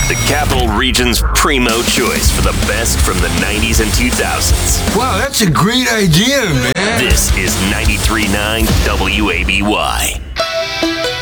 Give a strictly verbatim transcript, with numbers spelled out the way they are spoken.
the Capital Region's primo choice for the best from the nineties and two thousands. Wow, that's a great idea, man. This is ninety-three point nine W A B Y.